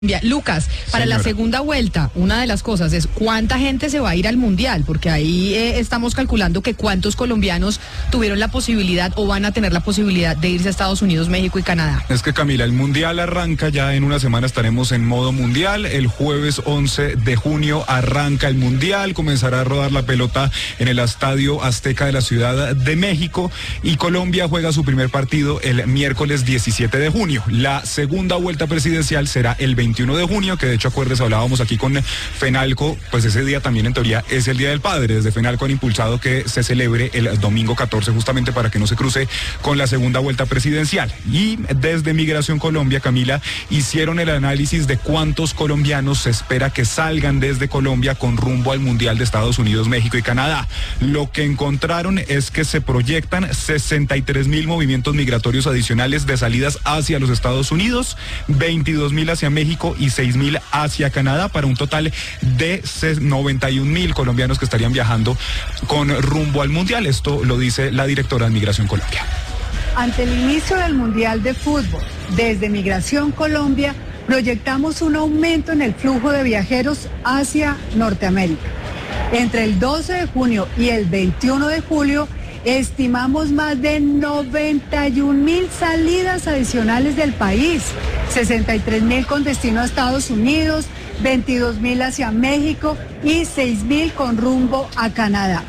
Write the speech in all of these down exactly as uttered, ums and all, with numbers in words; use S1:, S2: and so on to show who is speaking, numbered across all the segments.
S1: Ya, Lucas, para
S2: Señora.
S1: la segunda vuelta, una de las cosas es cuánta gente se va a ir al Mundial, porque ahí eh, estamos calculando que cuántos colombianos tuvieron la posibilidad o van a tener la posibilidad de irse a Estados Unidos, México y Canadá.
S2: Es que, Camila, el Mundial arranca ya en una semana, estaremos en modo Mundial. El jueves once de junio arranca el Mundial, comenzará a rodar la pelota en el Estadio Azteca de la Ciudad de México y Colombia juega su primer partido el miércoles diecisiete de junio. La segunda vuelta presidencial será el veintiuno de junio, que de hecho, acuérdense, hablábamos aquí con FENALCO, pues ese día también en teoría es el Día del Padre. Desde FENALCO han impulsado que se celebre el domingo catorce, justamente para que no se cruce con la segunda vuelta presidencial. Y desde Migración Colombia, Camila, hicieron el análisis de cuántos colombianos se espera que salgan desde Colombia con rumbo al Mundial de Estados Unidos, México y Canadá. Lo que encontraron es que se proyectan sesenta y tres mil movimientos migratorios adicionales de salidas hacia los Estados Unidos, veintidós mil hacia México y seis mil hacia Canadá, para un total de noventa y un mil colombianos que estarían viajando con rumbo al Mundial. Esto lo dice la directora de Migración Colombia.
S3: Ante el inicio del Mundial de Fútbol, desde Migración Colombia, proyectamos un aumento en el flujo de viajeros hacia Norteamérica. Entre el doce de junio y el veintiuno de julio, estimamos más de noventa y un mil salidas adicionales del país, sesenta y tres mil con destino a Estados Unidos, veintidós mil hacia México y seis mil con rumbo a Canadá.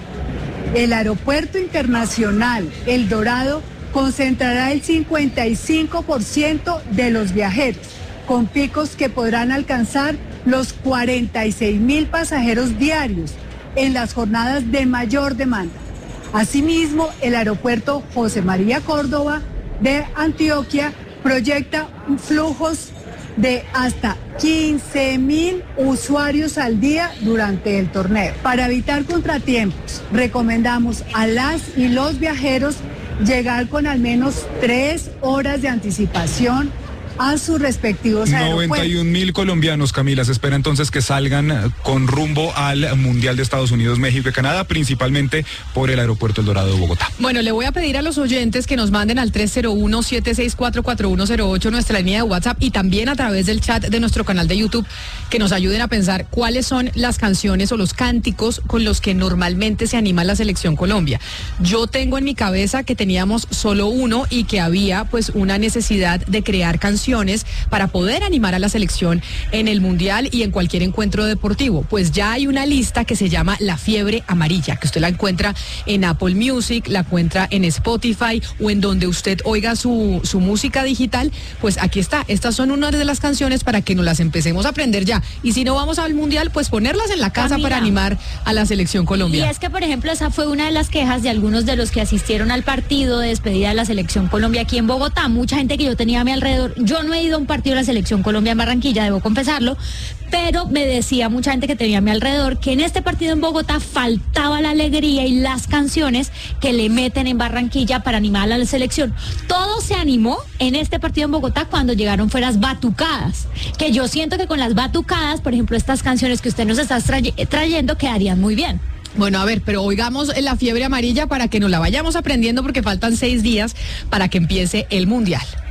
S3: El Aeropuerto Internacional El Dorado concentrará el cincuenta y cinco por ciento de los viajeros, con picos que podrán alcanzar los cuarenta y seis mil pasajeros diarios en las jornadas de mayor demanda. Asimismo, el aeropuerto José María Córdoba de Antioquia proyecta flujos de hasta quince mil usuarios al día durante el torneo. Para evitar contratiempos, recomendamos a las y los viajeros llegar con al menos tres horas de anticipación a sus respectivos aeropuertos.
S2: noventa y un mil colombianos, Camila, se espera entonces que salgan con rumbo al Mundial de Estados Unidos, México y Canadá, principalmente por el aeropuerto El Dorado de Bogotá.
S1: Bueno, le voy a pedir a los oyentes que nos manden al tres cero uno, siete seis cuatro, cuatro uno cero ocho, nuestra línea de WhatsApp, y también a través del chat de nuestro canal de YouTube, que nos ayuden a pensar cuáles son las canciones o los cánticos con los que normalmente se anima la Selección Colombia. Yo tengo en mi cabeza que teníamos solo uno y que había pues una necesidad de crear canciones para poder animar a la selección en el Mundial y en cualquier encuentro deportivo. Pues ya hay una lista que se llama La Fiebre Amarilla, que usted la encuentra en Apple Music, la encuentra en Spotify o en donde usted oiga su, su música digital. Pues aquí está, estas son unas de las canciones para que nos las empecemos a aprender ya. Y si no vamos al Mundial, pues ponerlas en la casa
S4: Camila,
S1: para animar a la selección Colombia.
S4: Y es que, por ejemplo, esa fue una de las quejas de algunos de los que asistieron al partido de despedida de la selección Colombia aquí en Bogotá. Mucha gente que yo tenía a mi alrededor. Yo no he ido a un partido de la selección Colombia en Barranquilla, debo confesarlo, pero me decía mucha gente que tenía a mi alrededor que en este partido en Bogotá faltaba la alegría y las canciones que le meten en Barranquilla para animar a la selección. Todo se animó en este partido en Bogotá cuando llegaron fue las batucadas, que yo siento que con las batucadas, por ejemplo, estas canciones que usted nos está traye- trayendo quedarían muy bien.
S1: Bueno, a ver, pero oigamos La Fiebre Amarilla para que nos la vayamos aprendiendo, porque faltan seis días para que empiece el Mundial.